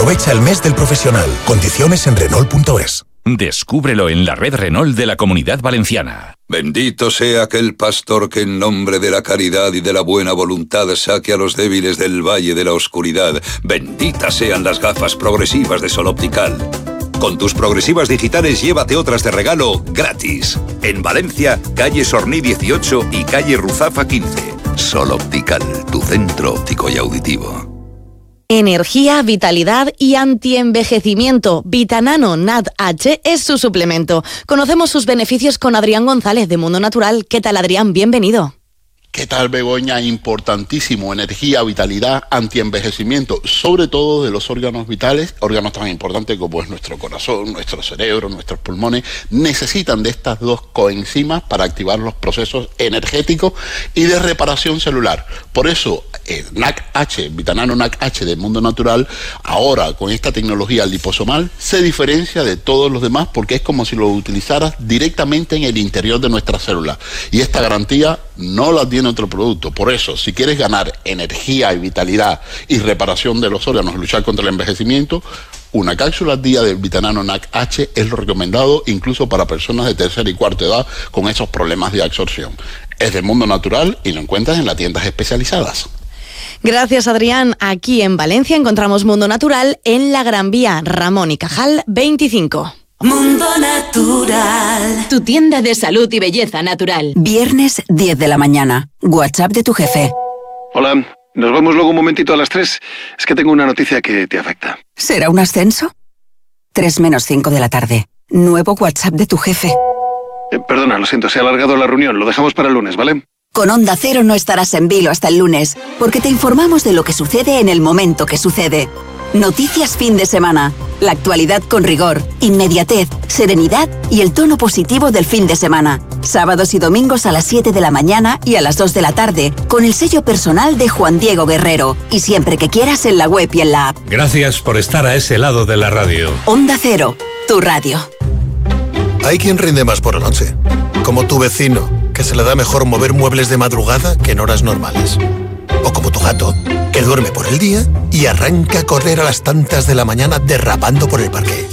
Aprovecha el mes del profesional. Condiciones en Renault.es. Descúbrelo en la red Renault de la Comunidad Valenciana. Bendito sea aquel pastor que en nombre de la caridad y de la buena voluntad saque a los débiles del valle de la oscuridad. Benditas sean las gafas progresivas de Sol Optical. Con tus progresivas digitales llévate otras de regalo gratis. En Valencia, calle Sorní 18 y calle Ruzafa 15. Sol Optical, tu centro óptico y auditivo. Energía, vitalidad y antienvejecimiento. Vitanano NAT-H es su suplemento. Conocemos sus beneficios con Adrián González de Mundo Natural. ¿Qué tal, Adrián? Bienvenido. ¿Qué tal, Begoña? Importantísimo, energía, vitalidad, antienvejecimiento, sobre todo de los órganos vitales, órganos tan importantes como es nuestro corazón, nuestro cerebro, nuestros pulmones, necesitan de estas dos coenzimas para activar los procesos energéticos y de reparación celular. Por eso, el NAC-H, Vitanano NAC-H de Mundo Natural, ahora con esta tecnología liposomal, se diferencia de todos los demás porque es como si lo utilizaras directamente en el interior de nuestras células. Y esta garantía no la tiene otro producto. Por eso, si quieres ganar energía y vitalidad y reparación de los órganos, luchar contra el envejecimiento, una cápsula al día del Vitanano NAC-H es lo recomendado incluso para personas de tercera y cuarta edad con esos problemas de absorción. Es de Mundo Natural y lo encuentras en las tiendas especializadas. Gracias, Adrián. Aquí en Valencia encontramos Mundo Natural en la Gran Vía Ramón y Cajal 25. Mundo Natural, tu tienda de salud y belleza natural. Viernes 10 de la mañana. WhatsApp de tu jefe. Hola, nos vemos luego un momentito a las 3. Es que tengo una noticia que te afecta. ¿Será un ascenso? 3 menos 5 de la tarde. Nuevo WhatsApp de tu jefe. Perdona, lo siento, se ha alargado la reunión. Lo dejamos para el lunes, ¿vale? Con Onda Cero no estarás en vilo hasta el lunes, porque te informamos de lo que sucede en el momento que sucede. Noticias fin de semana. La actualidad con rigor, inmediatez, serenidad y el tono positivo del fin de semana. Sábados y domingos a las 7 de la mañana y a las 2 de la tarde, con el sello personal de Juan Diego Guerrero. Y siempre que quieras en la web y en la app. Gracias por estar a ese lado de la radio. Onda Cero, tu radio. Hay quien rinde más por la noche, como tu vecino, que se le da mejor mover muebles de madrugada que en horas normales. O como tu gato, que duerme por el día y arranca a correr a las tantas de la mañana derrapando por el parque.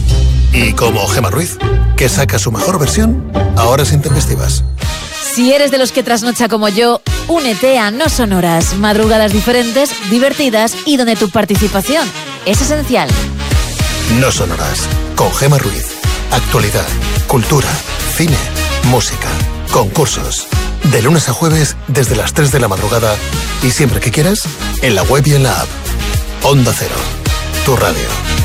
Y como Gemma Ruiz, que saca su mejor versión a horas intempestivas. Si eres de los que trasnocha como yo, únete a No Sonoras, madrugadas diferentes, divertidas y donde tu participación es esencial. No Sonoras, con Gemma Ruiz. Actualidad, cultura, cine, música, concursos. De lunes a jueves, desde las 3 de la madrugada y siempre que quieras, en la web y en la app. Onda Cero, tu radio.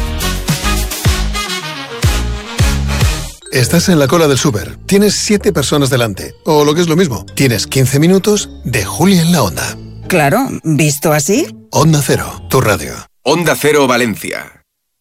Estás en la cola del súper, tienes 7 personas delante, o lo que es lo mismo, tienes 15 minutos de Julia en la Onda. Claro, ¿visto así? Onda Cero, tu radio. Onda Cero Valencia.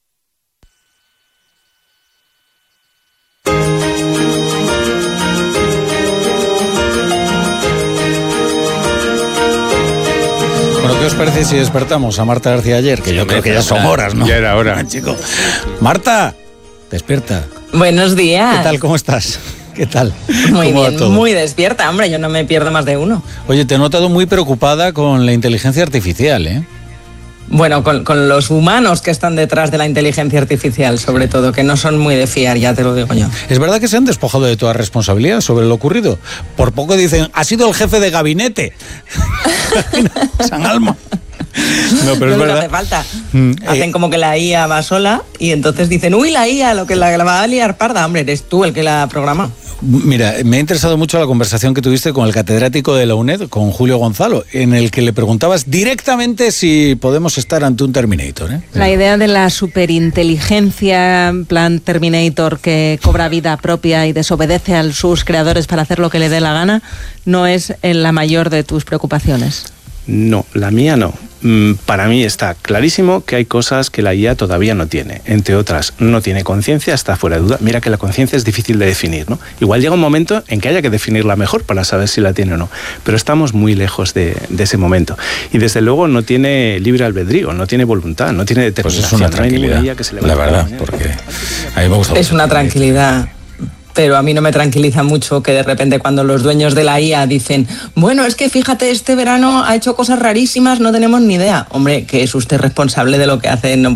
¿Qué os parece si despertamos a Marta García ayer? Que yo creo que ya son horas, ¿no? Ya era hora. Chico. Marta, despierta. Buenos días. ¿Qué tal? ¿Cómo estás? ¿Qué tal? Muy bien, muy despierta, hombre, yo no me pierdo más de uno. Oye, te he notado muy preocupada con la inteligencia artificial, ¿eh? Bueno, con los humanos que están detrás de la inteligencia artificial, sobre todo, que no son muy de fiar, ya te lo digo yo. ¿Es verdad que se han despojado de toda responsabilidad sobre lo ocurrido? Por poco dicen, ha sido el jefe de gabinete. San Alma. No, pero es verdad. No hace falta. Hacen como que la IA va sola y entonces dicen, uy, la IA, lo que la va a liar parda. Hombre, eres tú el que la programa. Mira, me ha interesado mucho la conversación que tuviste con el catedrático de la UNED, con Julio Gonzalo, en el que le preguntabas directamente si podemos estar ante un Terminator, ¿eh? La idea de la superinteligencia, en plan Terminator, que cobra vida propia y desobedece a sus creadores para hacer lo que le dé la gana, no es la mayor de tus preocupaciones. No, la mía no. Para mí está clarísimo que hay cosas que la IA todavía no tiene. Entre otras, no tiene conciencia, está fuera de duda. Mira que la conciencia es difícil de definir, ¿no? Igual llega un momento en que haya que definirla mejor para saber si la tiene o no. Pero estamos muy lejos de ese momento. Y desde luego no tiene libre albedrío, no tiene voluntad, no tiene determinación. Pues es una tranquilidad, la verdad, porque a mí me gusta. Es una tranquilidad. Pero a mí no me tranquiliza mucho que de repente cuando los dueños de la IA dicen, bueno, es que fíjate, este verano ha hecho cosas rarísimas, no tenemos ni idea. Hombre, que es usted responsable de lo que hace, no